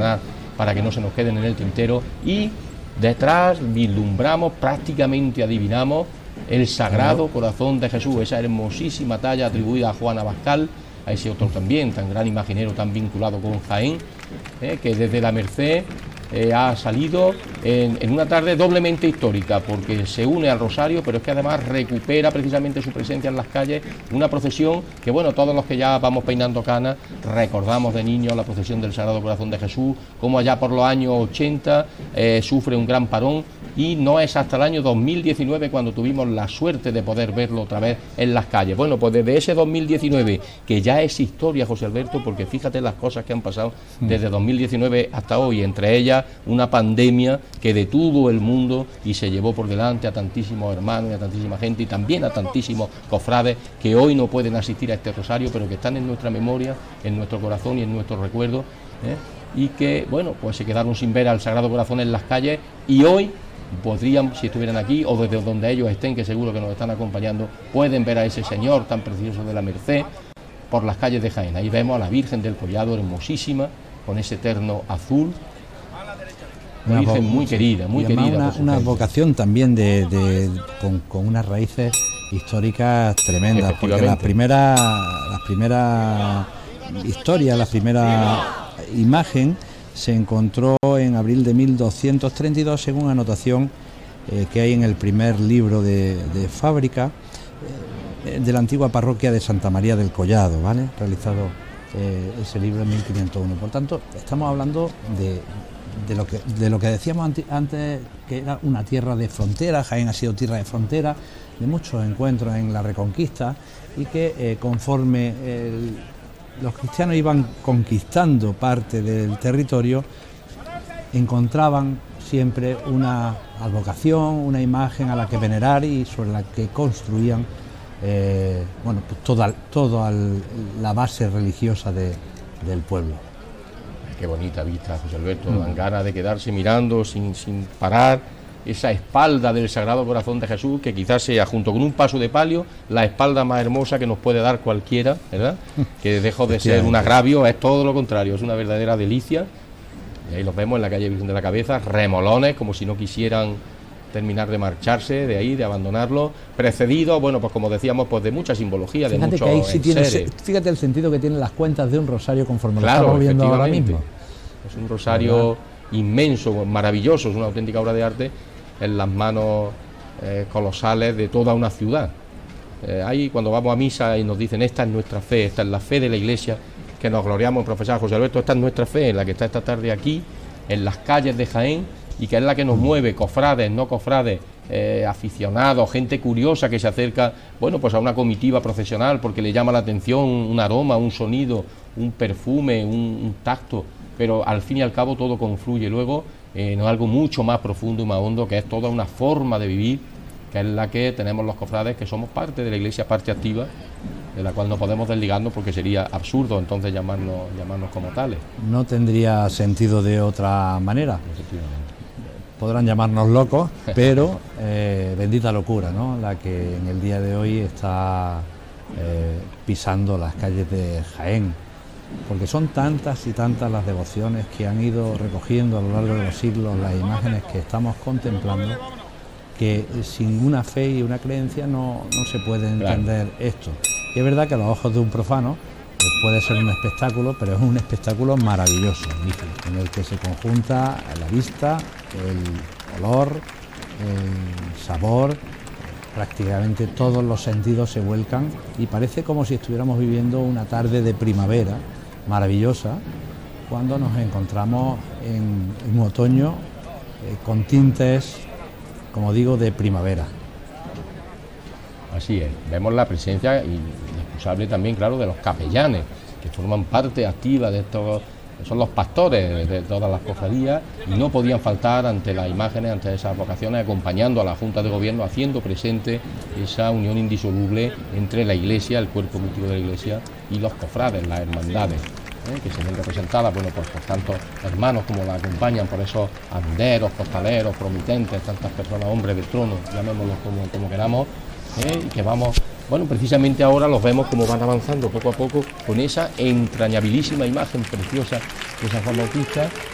mencionar para que no se nos queden en el tintero. Y detrás vislumbramos, prácticamente adivinamos, el Sagrado Corazón de Jesús, esa hermosísima talla atribuida a Juan Abascal, a ese otro también, tan gran imaginero, tan vinculado con Jaén, que desde la Merced ha salido en una tarde doblemente histórica, porque se une al Rosario, pero es que además recupera precisamente su presencia en las calles, una procesión que, bueno, todos los que ya vamos peinando canas, recordamos de niños la procesión del Sagrado Corazón de Jesús, como allá por los años 80 sufre un gran parón, y no es hasta el año 2019 cuando tuvimos la suerte de poder verlo otra vez en las calles. Bueno, pues desde ese 2019, que ya es historia, José Alberto, porque fíjate las cosas que han pasado desde 2019 hasta hoy, entre ellas una pandemia que detuvo el mundo y se llevó por delante a tantísimos hermanos y a tantísima gente, y también a tantísimos cofrades que hoy no pueden asistir a este rosario, pero que están en nuestra memoria, en nuestro corazón y en nuestro recuerdo, y que, bueno, pues se quedaron sin ver al Sagrado Corazón en las calles, y hoy podrían, si estuvieran aquí o desde donde ellos estén, que seguro que nos están acompañando, pueden ver a ese Señor tan precioso de la Merced por las calles de Jaén. Ahí vemos a la Virgen del Collado, hermosísima, con ese terno azul, una Virgen muy querida, muy querida. Una vocación también con unas raíces históricas tremendas, porque las primeras historias, la primera imagen se encontró en abril de 1232, según anotación que hay en el primer libro de fábrica de la antigua parroquia de Santa María del Collado, ¿vale? Realizado ese libro en 1501. Por tanto, estamos hablando de lo que decíamos antes, que era una tierra de frontera. Jaén ha sido tierra de frontera, de muchos encuentros en la Reconquista, y que conforme los cristianos iban conquistando parte del territorio, encontraban siempre una advocación, una imagen a la que venerar y sobre la que construían pues toda la base religiosa del pueblo. Qué bonita vista, José Alberto, dan ganas de quedarse mirando sin parar esa espalda del Sagrado Corazón de Jesús, que quizás sea, junto con un paso de palio, la espalda más hermosa que nos puede dar cualquiera, ¿verdad? Que dejó de ser un agravio, es todo lo contrario, es una verdadera delicia. Y ahí los vemos en la calle Virgen de la Cabeza, remolones, como si no quisieran terminar de marcharse de ahí, de abandonarlo, precedido, bueno, pues como decíamos, pues de mucha simbología, de muchos enseres. Fíjate el sentido que tienen las cuentas de un rosario conforme lo estamos viendo ahora mismo. Es un rosario inmenso, maravilloso, es una auténtica obra de arte en las manos colosales de toda una ciudad. Ahí cuando vamos a misa y nos dicen, esta es nuestra fe, esta es la fe de la Iglesia que nos gloriamos en profesar, José Alberto, esta es nuestra fe, en la que está esta tarde aquí, en las calles de Jaén, y que es la que nos mueve, cofrades, no cofrades, aficionados, gente curiosa que se acerca, bueno, pues a una comitiva procesional porque le llama la atención un aroma, un sonido, un perfume, un tacto, pero al fin y al cabo todo confluye luego en algo mucho más profundo y más hondo, que es toda una forma de vivir, que es la que tenemos los cofrades, que somos parte de la Iglesia, parte activa, de la cual no podemos desligarnos porque sería absurdo entonces llamarnos como tales. No tendría sentido de otra manera. Podrán llamarnos locos, pero bendita locura, ¿no? La que en el día de hoy está pisando las calles de Jaén, porque son tantas y tantas las devociones que han ido recogiendo a lo largo de los siglos las imágenes que estamos contemplando, que sin una fe y una creencia no se puede entender esto. Y es verdad que a los ojos de un profano puede ser un espectáculo, pero es un espectáculo maravilloso, en el que se conjunta la vista, el olor, el sabor, prácticamente todos los sentidos se vuelcan y parece como si estuviéramos viviendo una tarde de primavera maravillosa, cuando nos encontramos en un otoño con tintes, como digo, de primavera. Así es, vemos la presencia inexcusable también, claro, de los capellanes, que forman parte activa de estos, son los pastores de todas las cofradías, y no podían faltar ante las imágenes, ante esas vocaciones, acompañando a la Junta de Gobierno, haciendo presente esa unión indisoluble entre la Iglesia, el cuerpo místico de la Iglesia, y los cofrades, las hermandades, que se ven representadas, bueno, pues por tantos hermanos como la acompañan, por esos anderos, costaleros, promitentes, tantas personas, hombres del trono, llamémoslos como queramos, y que vamos, bueno, precisamente ahora los vemos como van avanzando poco a poco con esa entrañabilísima imagen preciosa de San Juan Bautista,